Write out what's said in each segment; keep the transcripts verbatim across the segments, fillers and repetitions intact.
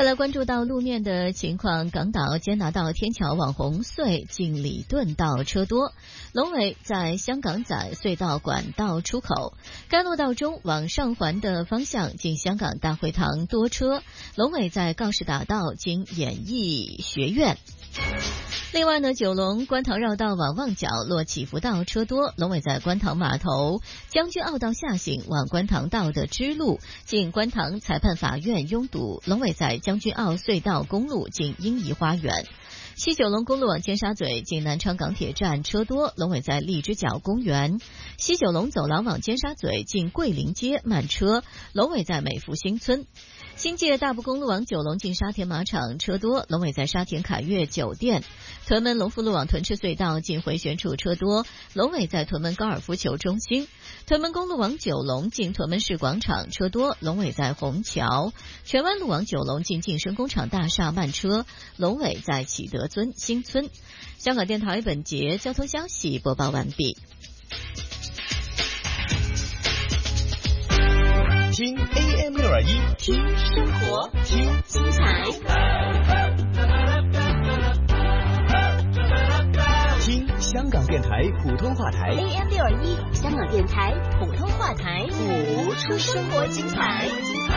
来关注到路面的情况，港岛坚拿道天桥往红隧近里顿道车多，龙尾在香港仔隧道管道出口，干诺道中往上环的方向进香港大会堂多车，龙尾在告士打道经演艺学院。另外呢，九龙观塘绕道往旺角落起福道车多，龙尾在观塘码头，将军澳道下行往观塘道的支路进观塘裁判法院拥堵，龙尾在将军澳隧道公路进英怡花园。西九龙公路往尖沙咀进南昌港铁站车多，龙尾在荔枝角公园。西九龙走廊往尖沙咀进桂林街慢车，龙尾在美福新村。新界大埔公路往九龙进沙田马场车多，龙尾在沙田凯悦酒店。屯门龙福路往屯赤隧道进回旋处车多，龙尾在屯门高尔夫球中心。屯门公路往九龙进屯门市广场车多，龙尾在虹桥。荃湾路往九龙进晋升工厂大厦慢车，龙尾在启德尊新村。香港电台本节交通消息播报完毕。 听 A M 六二一， 听生活，听精彩， 听香港电台普通话台 A M 六二一，香港电台普通话台，谱出生活精彩。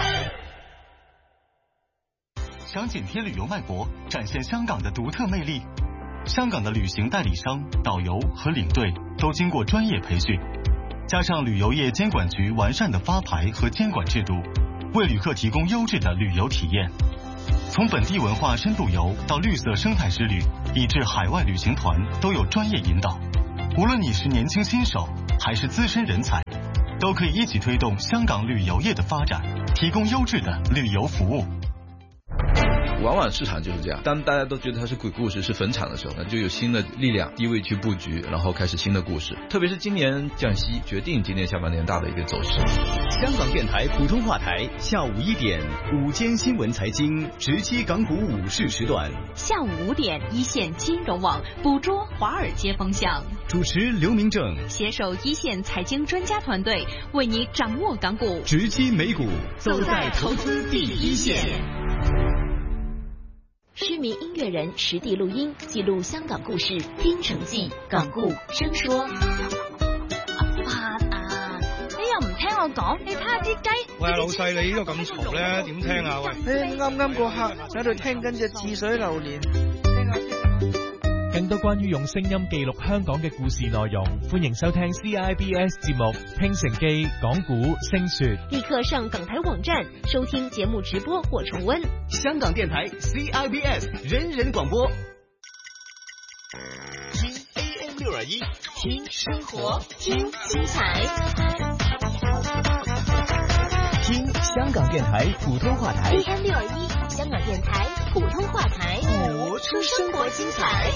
想紧贴旅游脉搏，展现香港的独特魅力。香港的旅行代理商、导游和领队都经过专业培训，加上旅游业监管局完善的发牌和监管制度，为旅客提供优质的旅游体验。从本地文化深度游到绿色生态之旅，以至海外旅行团，都有专业引导。无论你是年轻新手还是资深人才，都可以一起推动香港旅游业的发展，提供优质的旅游服务。 往往市场就是这样，当大家都觉得它是鬼故事是坟场的时候呢，就有新的力量低位去布局，然后开始新的故事。特别是今年降息决定今年下半年大的一个走势。 香港电台普通话台下午一点午间新闻财经直击港股午市时段， 下午五点一线金融网捕捉华尔街风向， 主持刘明正携手一线财经专家团队为你掌握港股， 直击美股， 走在投资第一线。知名音乐人实地录音，记录香港故事，听城記港股聲說。阿發啊，你又唔聽我講，你睇下啲雞。 喂，老細，你呢個咁嘈咧，點聽啊？喂， 誒，啱啱個客喺度聽緊隻似水流年。 更多關於用聲音記錄香港嘅故事內容，歡迎收聽 C I B S 節目《拼城記港股聲說》。 立刻上港台網站收聽節目直播或重溫。 香港電台 C I B S 人人廣播，聽 A M 六二一， 聽生活，聽精彩， 聽香港電台普通話台 A M 六二一。香港電台普通話台，活出生活精彩。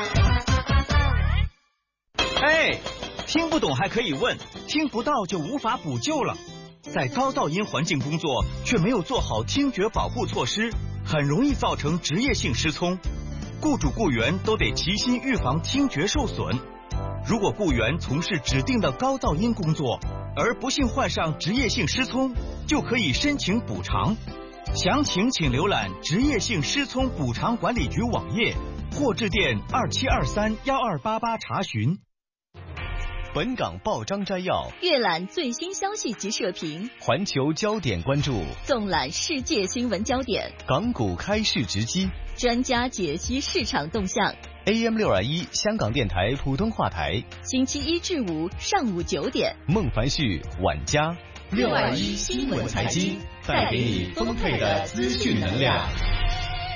哎，聽不懂還可以問，聽不到就無法補救了。在高噪音環境工作，卻沒有做好聽覺保護措施，很容易造成職業性失聰。雇主雇員都得齊心預防聽覺受損。如果雇員從事指定的高噪音工作，而不幸患上職業性失聰，就可以申請補償。詳情請瀏覽職業性失聰補償管理局網頁，或致電二七二三幺二八八查詢。 本港報章摘要， 閱覽最新消息及社評， 環球焦點關注， 縱覽世界新聞焦點， 港股開市直擊， 專家解析市場動向。 A M 六二一香港電台普通話台， 星期一至五上午九點， 孟凡旭、晚嘉。 六二一新聞財經，帶給你豐沛的資訊能量。